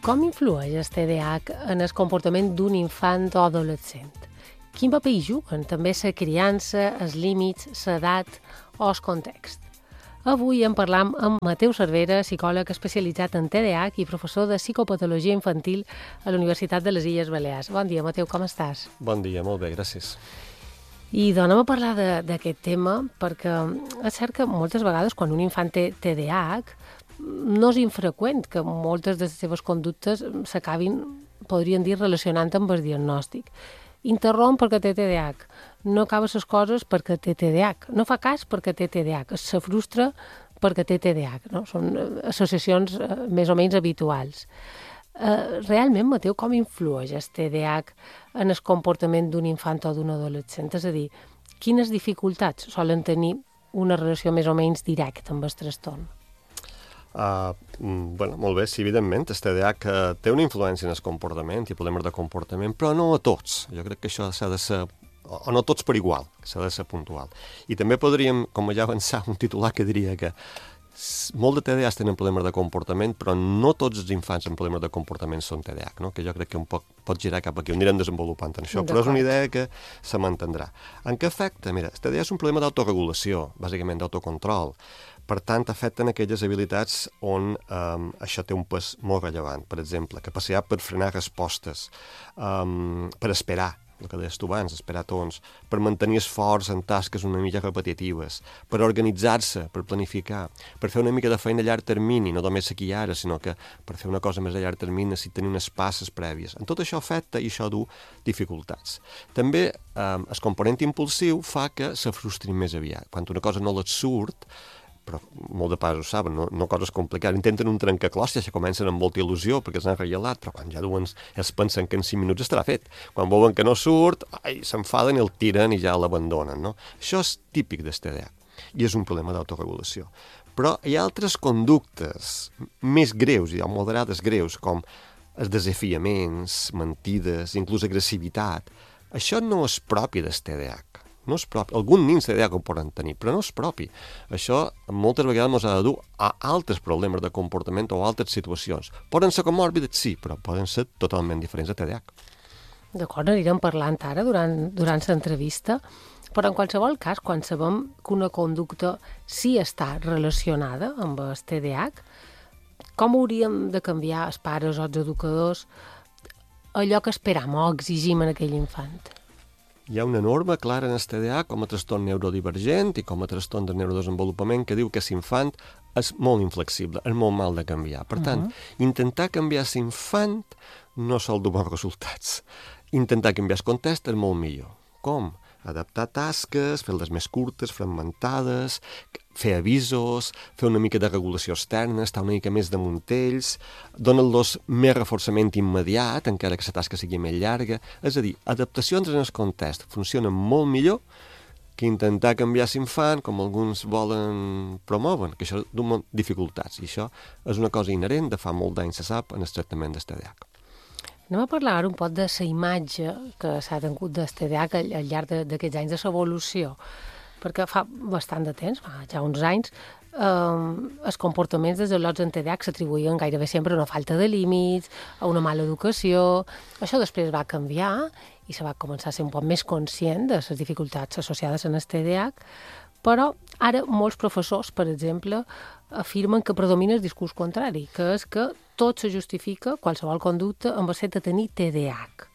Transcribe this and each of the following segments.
Com influeix el TDAH en el comportament d'un infant o adolescent? Quin paper hi juguen també la criança, els límits, l'edat o el context? Avui en parlam amb Mateu Cervera, psicòleg especialitzat en TDAH i professor de psicopatologia infantil a la Universitat de les Illes Balears. Bon dia, Mateu, com estàs? Bon dia, molt bé, gràcies. I anem a parlar d'aquest tema perquè és cert que moltes vegades quan un infant té TDAH no és infreqüent que moltes de les seves conductes s'acabin, podríem dir, relacionant amb el diagnòstic. Interromp perquè té TDAH, no acaba les coses perquè té TDAH, no fa cas perquè té TDAH, se frustra perquè té TDAH, no? Són associacions més o menys habituals. Realment, Mateu, com influeix el TDAH en el comportament d'un infant o d'un adolescent? És a dir, quines dificultats solen tenir una relació més o menys directa amb el trastorn? Molt bé, sí, evidentment, el TDAH té una influència en el comportament i problemes de comportament, però no a tots. Jo crec que això s'ha de ser, o no tots per igual, s'ha de ser puntual. I també podríem, com ja avançar, un titular que diria que molt de TDAH tenen problemes de comportament, però no tots els infants amb problemes de comportament són TDAH, no? Que jo crec que un poc pot girar cap aquí, ho anirem desenvolupant en això, però és una idea que se mantindrà. En què afecta? Mira, el TDAH és un problema d'autoregulació, bàsicament d'autocontrol. Per tant, afecten aquelles habilitats on això té un pes molt rellevant. Per exemple, capacitat per frenar respostes, per esperar, el que deies tu abans, esperar tons, per mantenir esforç en tasques una mica repetitives, per organitzar-se, per planificar, per fer una mica de feina a llarg termini, no només aquí i ara, sinó que per fer una cosa més a llarg termini necessita tenir unes passes prèvies. En tot això afecta i això du dificultats. També el component impulsiu fa que se frustrin més aviat. Quan una cosa no les surt, però molt de pares ho saben, no coses complicades. Intenten un trencaclòs, ja comencen amb molta il·lusió perquè s'han regalat, però quan ja duen, ells pensen que en 5 minuts estarà fet. Quan veuen que no surt, s'enfaden i el tiren i ja l'abandonen, no? Això és típic del TDAH i és un problema d'autoregulació. Però hi ha altres conductes més greus i moderades greus, com els desafiaments, mentides, inclús agressivitat. Això no és propi del TDAH. No és propi. Alguns nins TDAH ho poden tenir, però no és propi. Això moltes vegades ens ha de dur a altres problemes de comportament o altres situacions. Poden ser comòrbides, sí, però poden ser totalment diferents de TDAH. D'acord, anirem parlant ara durant l'entrevista, però en qualsevol cas, quan sabem que una conducta sí està relacionada amb el TDAH, com hauríem de canviar els pares o els educadors allò que esperam o exigim en aquell infant? Hi ha una norma clara en el TDAH com a trastorn neurodivergent i com a trastorn de neurodesenvolupament que diu que l'infant és molt inflexible, és molt mal de canviar. Per tant, intentar canviar l'infant no sol dur bons resultats. Intentar canviar el context és molt millor. Com? Adaptar tasques, fer-les més curtes, fragmentades, fer avisos, fer una mica de regulació externa, estar una mica més damunt ells, donar-los més reforçament immediat, encara que la tasca sigui més llarga. És a dir, adaptacions en el context funcionen molt millor que intentar canviar l'infant, com alguns volen promouen, que això du dificultats. I això és una cosa inherent de fa molt d'anys, se sap, en el tractament del TDAH. Anem a parlar ara un poc de la imatge que s'ha tingut del TDAH al llarg d'aquests anys de l'evolució, perquè fa bastant de temps, fa ja uns anys, els comportaments dels al·lots en TDAH s'atribuïen gairebé sempre a una falta de límits, a una mala educació. Això després va canviar i se va començar a ser un poc més conscient de les dificultats associades en el TDAH, però ara molts professors, per exemple, afirmen que predomina el discurs contrari, que és que tot se justifica, qualsevol conducta, amb el fet de tenir TDAH.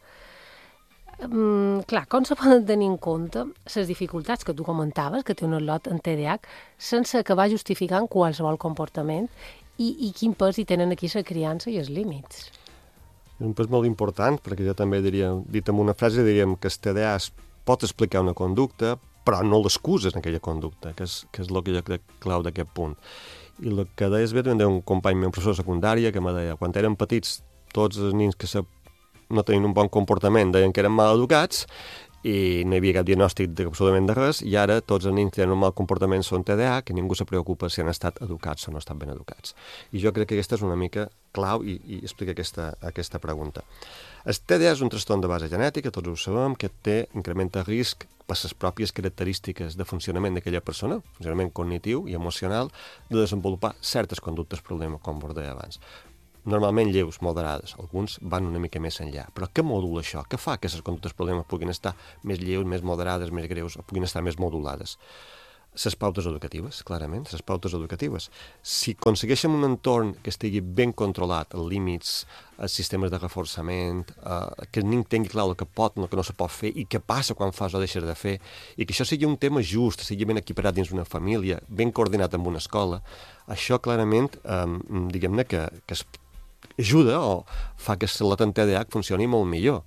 Clar, com se poden tenir en compte les dificultats que tu comentaves, que té un al·lot en TDAH, sense acabar justificant qualsevol comportament i quin pes hi tenen aquí la criança i els límits? És un pes molt important, perquè jo també diria, dit en una frase, diríem que el TDAH pot explicar una conducta, però no l'excuses en aquella conducta, que és el que jo crec clau d'aquest punt. I el que deies bé, també un company meu, professor de secundària, que me deia, quan érem petits, tots els nins que no tenien un bon comportament deien que eren mal educats i no hi havia cap diagnòstic absolutament de res, i ara tots els nins que tenen un mal comportament són TDAH, que ningú se preocupa si han estat educats o no estan ben educats. I jo crec que aquesta és una mica clau i explica aquesta pregunta. El TDAH és un trastorn de base genètica, tots ho sabem, que incrementa risc per les pròpies característiques de funcionament d'aquella persona, funcionament cognitiu i emocional, de desenvolupar certes conductes problema, com vos deia abans. normalment lleus, moderades, alguns van una mica més enllà. Però què modula això? Què fa que aquestes conductes problemes puguin estar més lleus, més moderades, més greus, o puguin estar més modulades? Les pautes educatives, clarament, les pautes educatives. Si aconsegueixen un entorn que estigui ben controlat, els límits, els sistemes de reforçament, que el nen tingui clar el que pot, el que no se pot fer, i què passa quan fas o deixes de fer, i que això sigui un tema just, sigui ben equiparat dins una família, ben coordinat amb una escola, això clarament, diguem-ne, que ajuda o fa que la TDAH funcioni molt millor.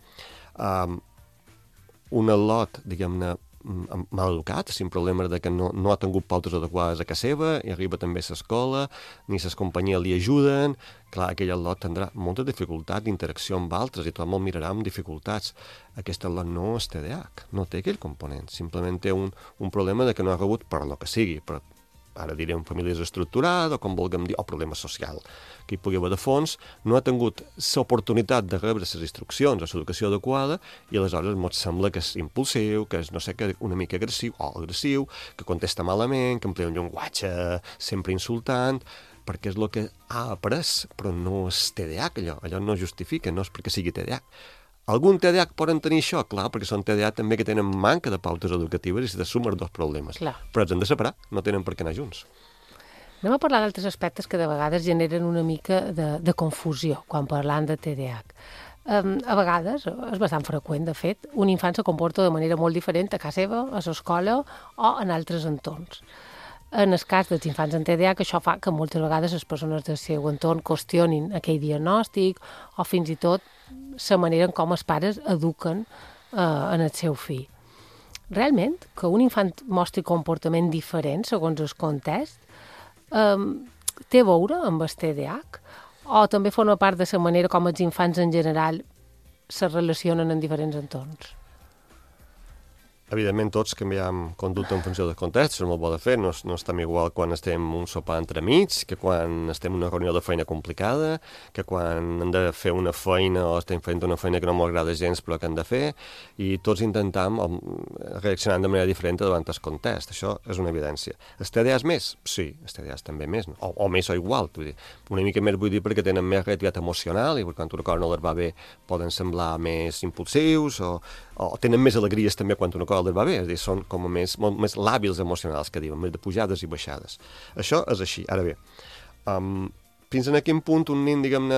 Un al·lot, diguem-ne, mal educat, sin problemes de que no ha tingut pautes adequades a casa seva, i arriba també a l'escola, ni les companyies li ajuden, clar, aquell al·lot tindrà molta dificultat d'interacció amb altres i tothom el mirarà amb dificultats. Aquest al·lot no és TDAH, no té aquell component, simplement té un problema de que no ha rebut per lo que sigui, per ara direm família desestructurada, o com vulguem dir, o problema social, que hi pugui haver de fons, no ha tingut l'oportunitat de rebre les instruccions o l'educació adequada, i aleshores ens sembla que és impulsiu, que és, no sé, que una mica agressiu, que contesta malament, que emplia un llenguatge sempre insultant, perquè és el que ha après, però no és TDAH, allò no justifica, no és perquè sigui TDAH. Algun TDAH poden tenir això, clar, perquè són TDAH també que tenen manca de pautes educatives i se sumen dos problemes. Clar. Però els han de separar, no tenen per què anar junts. Anem a parlar d'altres aspectes que de vegades generen una mica de confusió quan parlant de TDAH. A vegades, és bastant freqüent, de fet, un infant se comporta de manera molt diferent a casa seva, a l'escola o en altres entorns. En el cas dels infants amb TDAH, això fa que moltes vegades les persones del seu entorn qüestionin aquell diagnòstic o fins i tot la manera en com els pares eduquen en el seu fill. Realment, que un infant mostri comportament diferent segons el context, té a veure amb el TDAH o també forma part de la manera com els infants en general se relacionen en diferents entorns? Evidentment, tots canviem conducta en funció del context, això és molt bo de fer, no estem igual quan estem un sopar entremig, que quan estem en una reunió de feina complicada, que quan hem de fer una feina o estem fent una feina que no m'agrada gens però que hem de fer, i tots intentam reaccionar de manera diferent davant del context, això és una evidència. Els TDAs més? Sí, els TDAs també més, no? o més o igual, vull dir, una mica més vull dir perquè tenen més reactivitat emocional i quan una cosa no els va bé poden semblar més impulsius o tenen més alegries també quan una cosa els va bé, és a dir, són com molt més làbils emocionals, que diuen, més de pujades i baixades. Això és així. Ara bé, fins a quin punt un nen, diguem-ne,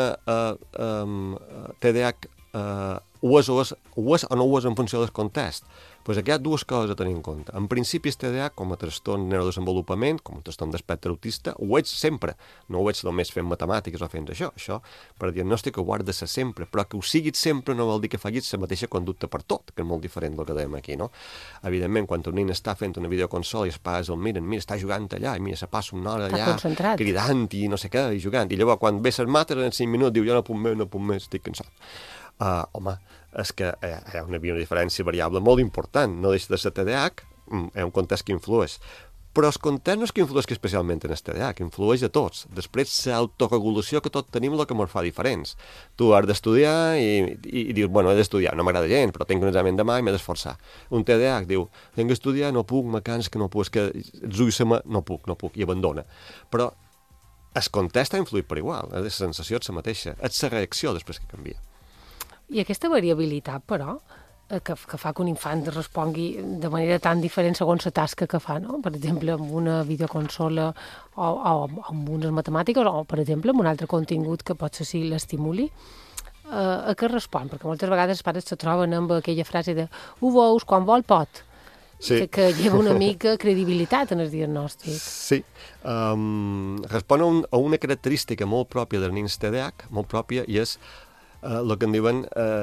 TDAH ho és o no ho és en funció del context? Doncs aquí hi ha dues coses a tenir en compte. En principi, el TDAH, com a trastorn de neurodesenvolupament, com a trastorn d'espectre autista, ho ets sempre. No ho ets només fent matemàtiques o fent això. Això, per diagnòstic, ho has de ser sempre. Però que ho siguis sempre no vol dir que facis la mateixa conducta per tot, que és molt diferent del que dèiem aquí, no? Evidentment, quan un nen està fent una videoconsola i els pares el miren, mira, està jugant allà, i mira, se passa una hora allà, cridant i no sé què, i jugant. I llavors, quan ve les mates, en 5 minuts, diu, jo no puc més, estic cansat. Home, és que hi ha una diferència variable molt important, no deixa de ser TDAH, hi ha un context que influeix. Però el context no és que influeix especialment en el TDAH, que influeix a tots. Després, l'autoregulació que tots tenim el que ens fa diferents. Tu has d'estudiar i dius, bueno, he d'estudiar, no m'agrada gens, però tinc un examen demà i m'he d'esforçar. Un TDAH diu, tinc d'estudiar, no puc, me canso, que no puc, és que els ulls no puc, i abandona. Però el context ha influït per igual, la sensació és la mateixa, és la reacció després que canvia. I aquesta variabilitat, però, que fa que un infant respongui de manera tan diferent segons la tasca que fa, no? Per exemple, amb una videoconsola o amb unes matemàtiques o, per exemple, amb un altre contingut que potser sí l'estimuli, a què respon? Perquè moltes vegades els pares se troben amb aquella frase de ho veus, quan vol pot. Sí. Que lleva una mica credibilitat en el diagnòstic. Sí. Respon a una característica molt pròpia dels nens TDAH, molt pròpia, i és el que en diuen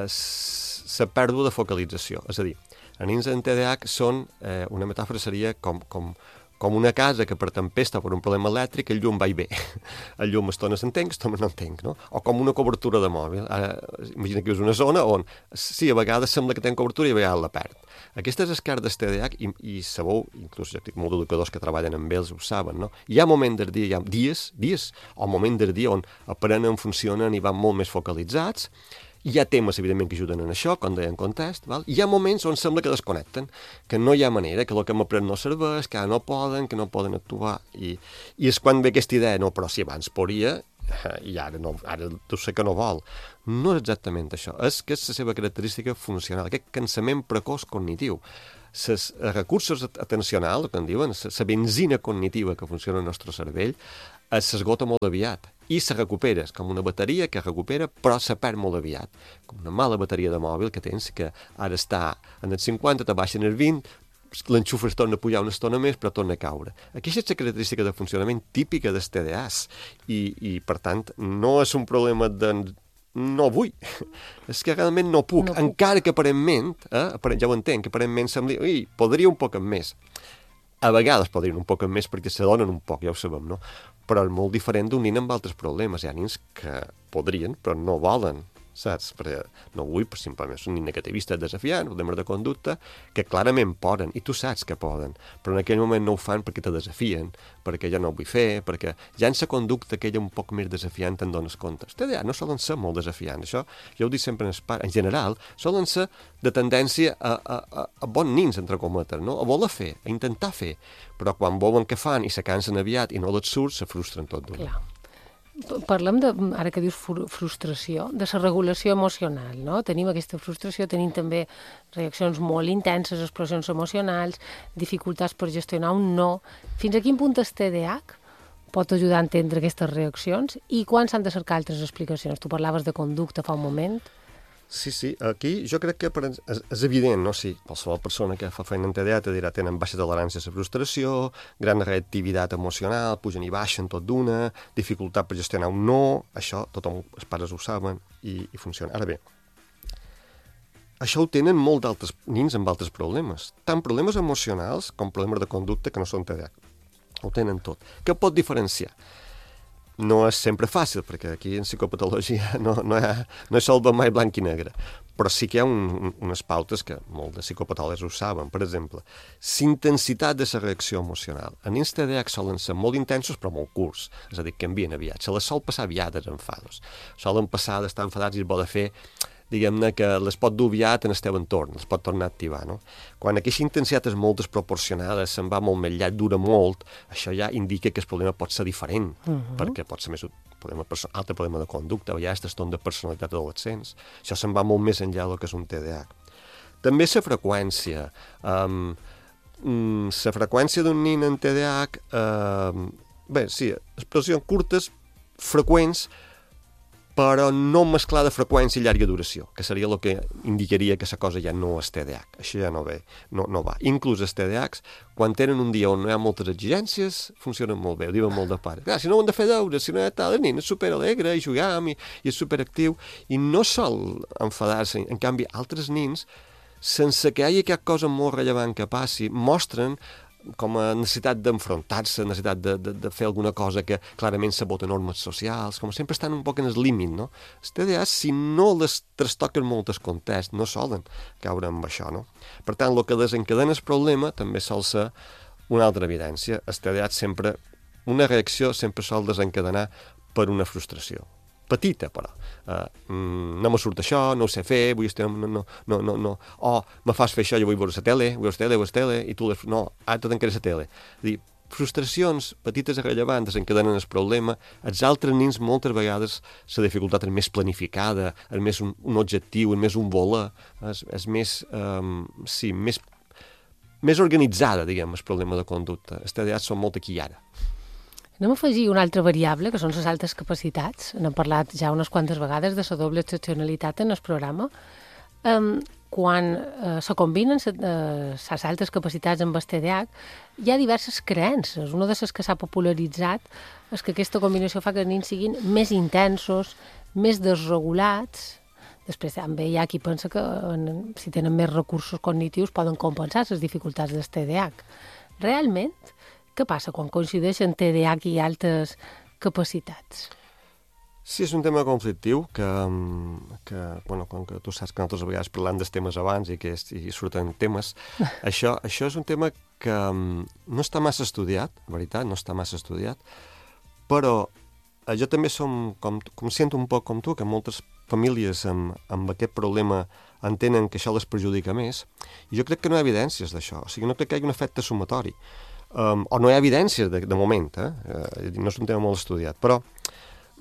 la pèrdua de focalització. És a dir, els nens amb TDAH són, una metàfora seria com una casa que per tempesta o per un problema elèctric el llum va i ve. El llum estones entenc, estones no entenc, no? O com una cobertura de mòbil. Ara, imagina que és una zona on, sí, a vegades sembla que té cobertura i a vegades la perd. Aquestes esquerdes TDAH, i sabeu, inclús jo tinc molts educadors que treballen amb ells, ho saben, no? Hi ha moments del dia, hi ha dies, o moments del dia on aprenen, funcionen i van molt més focalitzats. Hi ha temes, evidentment, que ajuden en això, com deia en context, val? Hi ha moments on sembla que desconnecten, que no hi ha manera, que el que hem après no serveix, que no poden actuar, i és quan ve aquesta idea, no, però si abans podria, i ara tu sé que no vol. No és exactament això, és que és la seva característica funcional, aquest cansament precoç cognitiu. Els recursos atencionals, que en diuen, la benzina cognitiva que funciona al nostre cervell, s'esgota molt aviat i se recupera, és com una bateria que recupera però se perd molt aviat, com una mala bateria de mòbil que tens, que ara està en el 50, te baixa en el 20, l'enxufes torna a pujar una estona més però torna a caure. Aquesta és la característica de funcionament típica dels TDAs i per tant no és un problema de no vull, és que realment no puc, encara que aparentment, ja ho entenc, que aparentment sembli, podria un poc més. A vegades podrien un poc més perquè se donen un poc, ja ho sabem, no? Però és molt diferent d'un nin amb altres problemes. Hi ha nins que podrien, però no volen, saps? Perquè no vull, però simplement és un nin que t'he vist desafiant, problemes de conducta, que clarament poden, i tu saps que poden, però en aquell moment no ho fan perquè te desafien, perquè ja no ho vull fer, perquè ja en la conducta aquella un poc més desafiant te'n dones compte. Els TDA no solen ser molt desafiants, això jo ho dic sempre en general, solen ser de tendència a bons nins, entre cometes, no? A voler fer, a intentar fer, però quan veuen que fan i se cansen aviat i no les surt, se frustren tot d'una. Clar. Parlem, ara que dius frustració, de la regulació emocional, no? Tenim aquesta frustració, tenim també reaccions molt intenses, explosions emocionals, dificultats per gestionar un no. Fins a quin punt el TDAH pot ajudar a entendre aquestes reaccions i quan s'han de cercar altres explicacions? Tu parlaves de conducta fa un moment. Sí, aquí jo crec que és evident, no? Sí, qualsevol persona que fa feina en TDA te dirà tenen baixa tolerància a la frustració, gran reactivitat emocional, pugen i baixen tot d'una, dificultat per gestionar un no, això tothom, els pares ho saben i funciona. Ara bé, això ho tenen molt d'altres nins amb altres problemes, tant problemes emocionals com problemes de conducta que no són TDA. Ho tenen tot. Què pot diferenciar? No és sempre fàcil, perquè aquí en psicopatologia no és sol mai blanc i negre, però sí que hi ha unes pautes que molts de psicopatòlegs ho saben. Per exemple, l'intensitat de la reacció emocional. En nins TDAH solen ser molt intensos però molt curts, és a dir, canvien aviat. Se les sol passar aviat els enfados. Solen passar d'estar enfadats i es voler fer, diguem-ne, que les pot dur aviat en el teu entorn, les pot tornar a activar, no? Quan aquesta intensitat és molt desproporcionada, se'n va molt més llarg, dura molt, això ja indica que el problema pot ser diferent, perquè pot ser més un altre problema de conducta, o ja és trastorn de personalitat d'adolescents. Això se'n va molt més enllà del que és un TDAH. També la freqüència. La freqüència d'un nin en TDAH, expressions curtes, freqüents, però no mesclar de freqüència i llarga duració, que seria el que indicaria que la cosa ja no és TDAH. Això ja no va. Inclús els TDAHs, quan tenen un dia on no hi ha moltes exigències, funcionen molt bé, ho diuen molt de pares. Clar, si no ho han de fer deures, si no hi ha tal, el nin és superalegre, i jugam, i és superactiu, i no sol enfadar-se. En canvi, altres nins, sense que hi hagi cap cosa molt rellevant que passi, mostren com a necessitat d'enfrontar-se, necessitat de fer alguna cosa que clarament sabota normes socials, com sempre estan un poc en el límit, no? Els TDAs, si no les trastoquen molt el context, no solen caure amb això, no? Per tant, el que desencadena el problema també sol ser una altra evidència. Els TDAs sempre, una reacció sempre sol desencadenar per una frustració. Petita, però. No me surt això, no ho sé fer, vull estar... No. Me fas fer això, jo vull veure la tele, i tu... No, ara tot encara la tele. És dir, frustracions petites i rellevants desencadenen el problema. Els altres nins moltes vegades la dificultat és més planificada, és més un objectiu, és més un voler, és més... més organitzada, diguem, el problema de conducta. Els TDAs són molt aquí i ara. Anem a afegir una altra variable, que són les altes capacitats. N'hem parlat ja unes quantes vegades de la doble excepcionalitat en el programa. Quan se combinen les altes capacitats amb el TDAH, hi ha diverses creences. Una de les que s'ha popularitzat és que aquesta combinació fa que els nins siguin més intensos, més desregulats. Després també hi ha qui pensa que si tenen més recursos cognitius poden compensar les dificultats del TDAH. Realment, què passa quan coincideixen TDAH i altes capacitats? Sí, és un tema conflictiu que com que tu saps que nosaltres a vegades parlant dels temes abans i que surten temes, això és un tema que no està massa estudiat, veritat, no està massa estudiat, però jo també com sento un poc com tu, que moltes famílies amb aquest problema entenen que això les perjudica més, i jo crec que no hi ha evidències d'això, o sigui, no crec que hi hagi un efecte sumatori. O no hi ha evidències de moment, no és un tema molt estudiat, però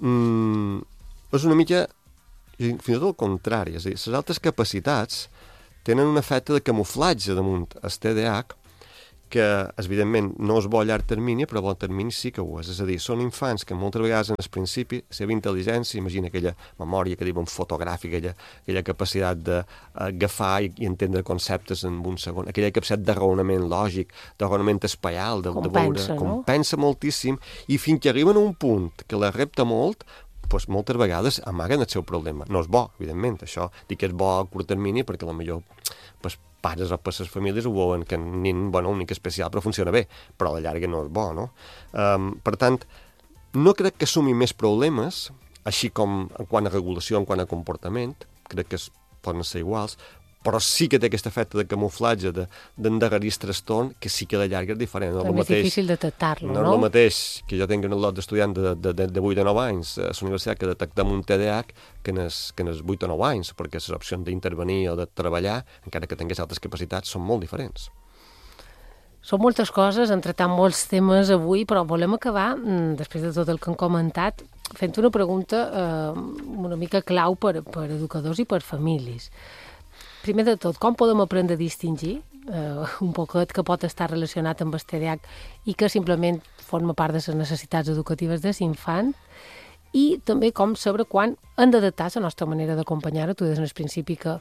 és una mica, fins i tot el contrari, és a dir, les altres capacitats tenen un efecte de camuflatge damunt el TDAH que, evidentment, no és bo a llarg termini, però a bon termini sí que ho és. És a dir, són infants que moltes vegades en el principi, la seva intel·ligència, imagina aquella memòria que diuen fotogràfica, aquella capacitat d'agafar i entendre conceptes en un segon, aquella capacitat de raonament lògic, de raonament espaial, de veure, compensa moltíssim, i fins que arriben a un punt que la repta molt, doncs moltes vegades amaguen el seu problema. No és bo, evidentment, això. Dic que és bo a curt termini perquè potser pues, pares o per les famílies ho veuen que nin, bueno, únic especial, però funciona bé, però a la llarga no és bo, no? Per tant, no crec que assumi més problemes, així com en quant a regulació, en quant a comportament, crec que poden ser iguals, però sí que té aquest efecte de camuflatge, d'endarrerir el trastorn, que sí que a la llarga és diferent. També és difícil detectar-lo, no? No és el mateix que jo tinc un lot d'estudiants de 8 o 9 anys a la universitat que detectem un TDAH que en els 8 o 9 anys, perquè les opcions d'intervenir o de treballar, encara que tingués altres capacitats, són molt diferents. Són moltes coses, hem tractat molts temes avui, però volem acabar, després de tot el que hem comentat, fent una pregunta una mica clau per educadors i per famílies. Primer de tot, com podem aprendre a distingir un poquet que pot estar relacionat amb el TDAH i que simplement forma part de les necessitats educatives de l'infant, i també com saber quan hem d'adaptar la nostra manera d'acompanyar-ho. Tu deies al principi que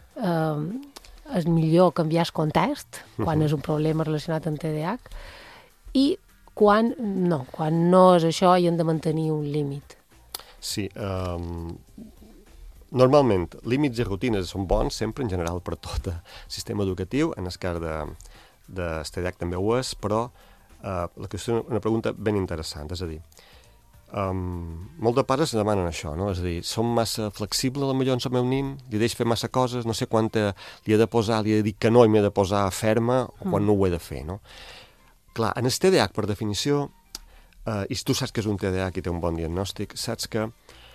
és millor canviar el context quan és un problema relacionat amb TDAH, i quan no és això i hem de mantenir un límit. Sí, normalment, límits i rutines són bons sempre, en general, per tot el sistema educatiu. En el cas de TDAH també ho és, però la qüestió és una pregunta ben interessant. És a dir, molts de pares demanen això, no? És a dir, som massa flexibles, potser amb el meu nin, li deixo fer massa coses, no sé quan li he de posar, li he de dir que no i m'he de posar ferma, o quan no ho he de fer, no? Clar, en el TDAH, per definició, i tu saps que és un TDAH i té un bon diagnòstic, saps que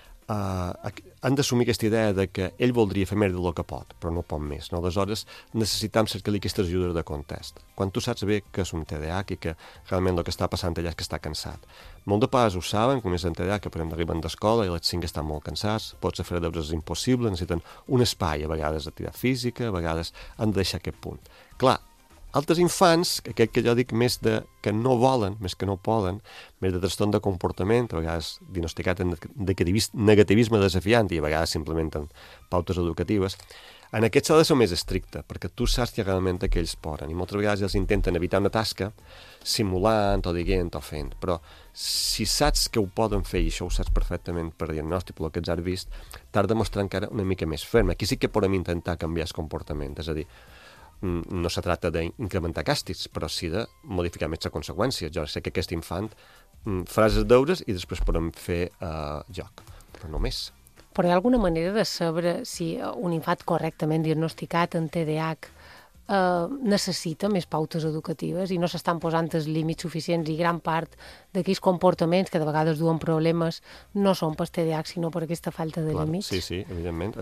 han d'assumir aquesta idea de que ell voldria fer més del que pot, però no pot més, no? Aleshores necessitem cercar-li aquestes ajudes de context. Quan tu saps bé que és un TDAH i que realment el que està passant allà és que està cansat. Molts de pares ho saben, com és un TDAH, que per exemple arriben d'escola i a les 5 estan molt cansats, pots fer deures és impossible, necessiten un espai, a vegades d'activitat física, a vegades han de deixar aquest punt. Clar, altres infants, aquest que jo dic més de que no volen, més que no poden, més de trastorn de comportament, a vegades diagnosticat en negativisme desafiant i a vegades simplement en pautes educatives, en aquest s'ha de ser més estricte, perquè tu saps que realment aquells poden, i moltes vegades ells intenten evitar una tasca simulant o dient o fent, però si saps que ho poden fer, i això ho saps perfectament per diagnòstic, pel que ets vist, t'has de mostrar encara una mica més ferm. Aquí sí que podem intentar canviar el comportament, és a dir, no se tracta d'incrementar càstigs, però sí de modificar més les conseqüències. Jo sé que aquest infant faràs els deures i després podem fer joc, però no més. Però hi ha alguna manera de saber si un infant correctament diagnosticat en TDAH necessita més pautes educatives i no s'estan posant els límits suficients, i gran part d'aquells comportaments que de vegades duen problemes no són per TDAH sinó per aquesta falta de límits? Sí, evidentment.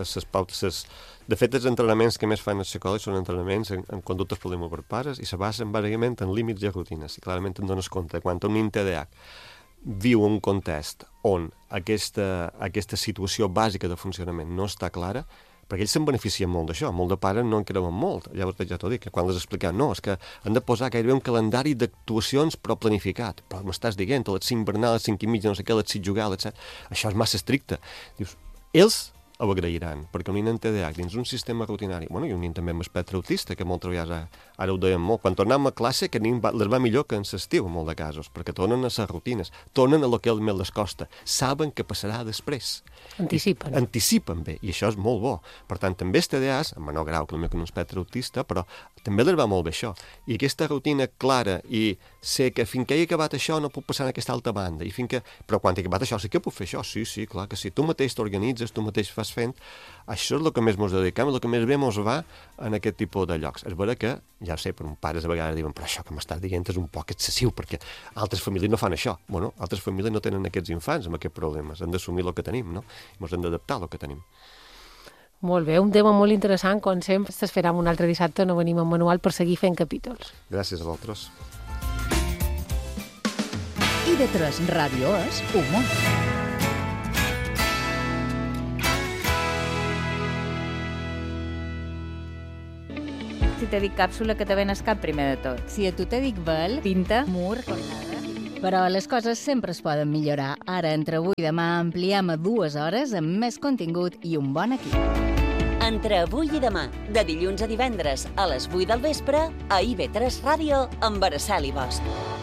De fet, els entrenaments que més fan els psicòlegs són entrenaments en conductes problemes per pares i se basen bàsicament en límits i rutines. I clarament et dones compte que quan un nin TDAH viu un context on aquesta situació bàsica de funcionament no està clara, perquè ells se'n beneficien molt d'això. Molt de pares no en creuen molt. Llavors ja t'ho dic, que quan les expliquen, no, és que han de posar gairebé un calendari d'actuacions però planificat. Però m'estàs dient, a les 5 berenar, a les 5 i mitja, no sé què, a les 6 jugar, etc. Això és massa estricte. Dius, ells ho agrairan, perquè un nin en TDAH dins un sistema rutinari, bueno, i un nin també amb espectre autista, que moltes vegades ara ho deien molt, quan tornem a classe que nin les va millor que en l'estiu, en molts de casos, perquè tornen a les rutines, tornen a lo que més les costa, saben què passarà després. Anticipen bé, i això és molt bo. Per tant, també els TDAHs, en menor grau que un espectre autista, però també les va molt bé això. I aquesta rutina clara i sé que fins que he acabat això no puc passar en aquesta altra banda, però quan he acabat això sí que puc fer això, sí, clar que sí. Tu mateix t'organitzes, tu mateix fas fent, això és el que més mos dediquem, el que més bé mos va en aquest tipus de llocs. És vera que, ja sé, per un pares a vegades diuen, però això que m'estàs dient és un poc excessiu, perquè altres famílies no fan això. Bueno, altres famílies no tenen aquests infants amb aquests problemes, han d'assumir el que tenim, no? I mos hem d'adaptar al que tenim. Molt bé, un tema molt interessant, com sempre. T'esperam un altre dissabte, no venim amb manual per seguir fent capítols. Gràcies a vosaltres. IB3 Ràdio és humor. si te dic càpsula, que te ven el cap primer de tot. Si a tu te dic vel, Tinta. mur, cortada... Però les coses sempre es poden millorar. Ara, entre avui i demà, ampliem a 2 hores amb més contingut i un bon equip. Entre avui i demà, de dilluns a divendres a les 8 del vespre, a IB3 Ràdio, amb Araceli Bosch.